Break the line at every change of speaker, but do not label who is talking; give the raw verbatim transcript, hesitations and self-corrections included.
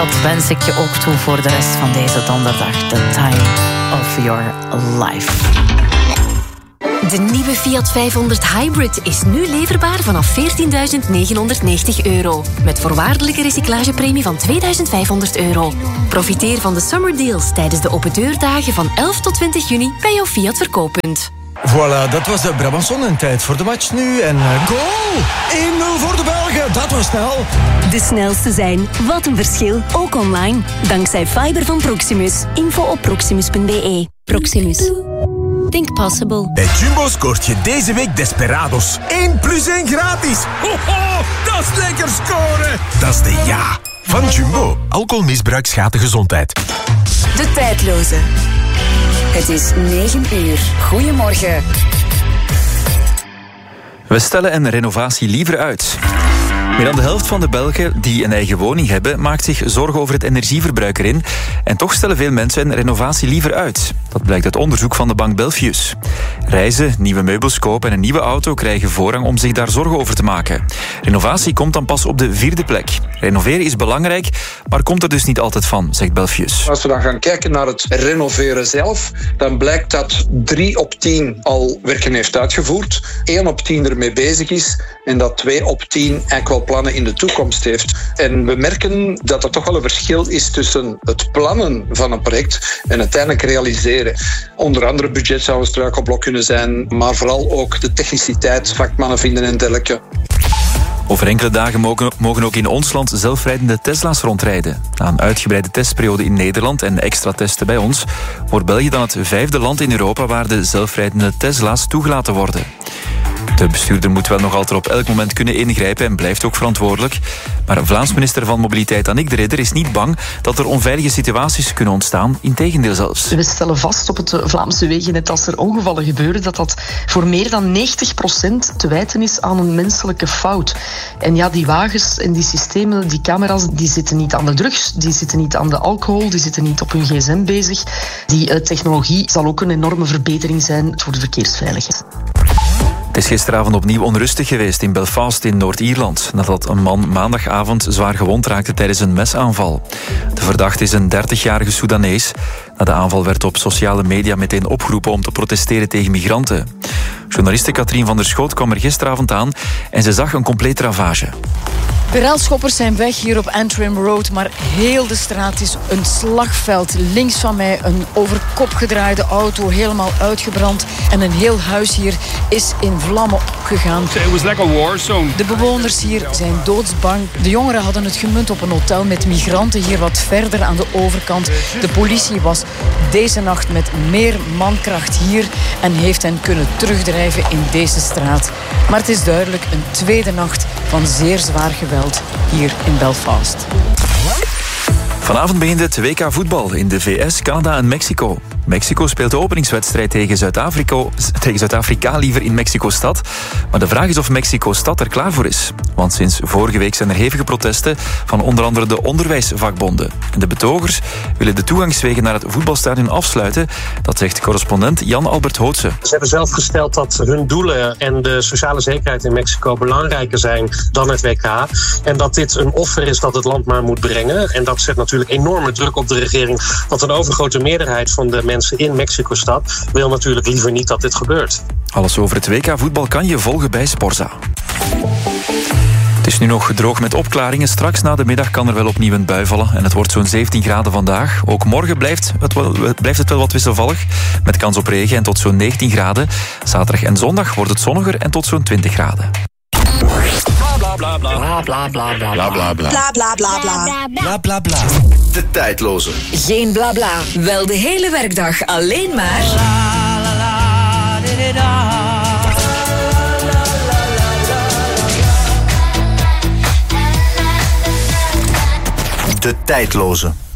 dat wens ik je ook toe voor de rest van deze donderdag. The time of your life.
De nieuwe Fiat vijfhonderd Hybrid is nu leverbaar vanaf veertienduizend negenhonderdnegentig euro. Met voorwaardelijke recyclagepremie van tweeduizend vijfhonderd euro. Profiteer van de summer deals tijdens de opendeurdagen van elf tot twintig juni bij jouw Fiat verkooppunt.
Voilà, dat was de Brabançon en tijd voor de match nu. En uh, goal! één nul voor de Belgen, dat was snel.
De snelste zijn, wat een verschil, ook online. Dankzij fiber van Proximus. Info op proximus punt b e. Proximus. Think possible.
Bij Jumbo scoort je deze week Desperados. één plus één gratis. Ho, ho, dat is lekker scoren. Dat is de ja van Jumbo. Alcoholmisbruik schaadt de gezondheid.
De tijdloze. Het is negen uur. Goedemorgen.
We stellen een renovatie liever uit. Meer dan de helft van de Belgen die een eigen woning hebben maakt zich zorgen over het energieverbruik erin. En toch stellen veel mensen een renovatie liever uit. Dat blijkt uit onderzoek van de bank Belfius. Reizen, nieuwe meubels kopen en een nieuwe auto krijgen voorrang om zich daar zorgen over te maken. Renovatie komt dan pas op de vierde plek. Renoveren is belangrijk, maar komt er dus niet altijd van, zegt Belfius.
Als we dan gaan kijken naar het renoveren zelf, dan blijkt dat drie op tien al werken heeft uitgevoerd, één op tien ermee bezig is en dat twee op tien eigenlijk wel plannen in de toekomst heeft. En we merken dat er toch wel een verschil is tussen het plannen van een project en uiteindelijk realiseren. Onder andere budget zou een struikelblok kunnen zijn, maar vooral ook de techniciteit, vakmannen vinden en dergelijke.
Over enkele dagen mogen, mogen ook in ons land zelfrijdende Tesla's rondrijden. Na een uitgebreide testperiode in Nederland en extra testen bij ons, wordt België dan het vijfde land in Europa waar de zelfrijdende Tesla's toegelaten worden. De bestuurder moet wel nog altijd op elk moment kunnen ingrijpen en blijft ook verantwoordelijk. Maar Vlaams minister van Mobiliteit Annick de Ridder is niet bang dat er onveilige situaties kunnen ontstaan. Integendeel zelfs.
We stellen vast op het Vlaamse wegennet als er ongevallen gebeuren dat dat voor meer dan negentig procent te wijten is aan een menselijke fout. En ja, die wagens en die systemen, die camera's, die zitten niet aan de drugs, die zitten niet aan de alcohol, die zitten niet op hun gsm bezig. Die uh, technologie zal ook een enorme verbetering zijn voor de verkeersveiligheid.
Het is gisteravond opnieuw onrustig geweest in Belfast in Noord-Ierland, nadat een man maandagavond zwaar gewond raakte tijdens een mesaanval. De verdachte is een dertigjarige Soedanees. Na de aanval werd op sociale media meteen opgeroepen om te protesteren tegen migranten. Journaliste Katrien van der Schoot kwam er gisteravond aan en ze zag een complete ravage.
De relschoppers zijn weg hier op Antrim Road, maar heel de straat is een slagveld. Links van mij een over kop gedraaide auto, helemaal uitgebrand. En een heel huis hier is in vlammen opgegaan.
It was like a war zone.
De bewoners hier zijn doodsbang. De jongeren hadden het gemunt op een hotel met migranten hier wat verder aan de overkant. De politie was deze nacht met meer mankracht hier en heeft hen kunnen terugdrijven in deze straat. Maar het is duidelijk een tweede nacht van zeer zwaar geweld hier in Belfast.
Vanavond begint het W K voetbal in de V S, Canada en Mexico. Mexico speelt de openingswedstrijd tegen Zuid-Afrika, tegen Zuid-Afrika liever in Mexico-stad. Maar de vraag is of Mexico-stad er klaar voor is. Want sinds vorige week zijn er hevige protesten van onder andere de onderwijsvakbonden. En de betogers willen de toegangswegen naar het voetbalstadion afsluiten. Dat zegt correspondent Jan-Albert Hootse.
Ze hebben zelf gesteld dat hun doelen en de sociale zekerheid in Mexico belangrijker zijn dan het W K. En dat dit een offer is dat het land maar moet brengen. En dat zet natuurlijk enorme druk op de regering. Want een overgrote meerderheid van de mensen in Mexico-stad wil natuurlijk liever niet dat dit gebeurt.
Alles over het W K voetbal kan je volgen bij Sporza. Het is nu nog droog met opklaringen. Straks na de middag kan er wel opnieuw een bui vallen. En het wordt zo'n zeventien graden vandaag. Ook morgen blijft het wel, blijft het wel wat wisselvallig. Met kans op regen en tot zo'n negentien graden. Zaterdag en zondag wordt het zonniger en tot zo'n twintig graden.
Bla bla bla. Bla bla bla bla.
Bla bla bla.
Bla bla bla bla.
Bla bla bla. De tijdloze.
Geen bla bla. Wel de hele werkdag alleen maar.
De tijdloze.